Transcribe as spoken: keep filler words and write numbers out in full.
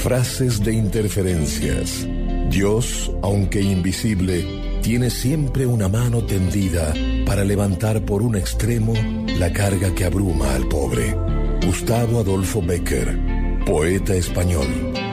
Frases de interferencias. Dios, aunque invisible, tiene siempre una mano tendida para levantar por un extremo la carga que abruma al pobre. Gustavo Adolfo Bécquer, poeta español.